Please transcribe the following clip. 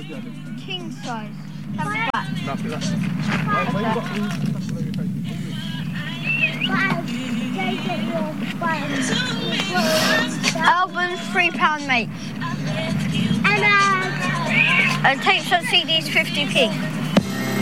King size. That's Album's £3, mate. And tapes on CDs 50p.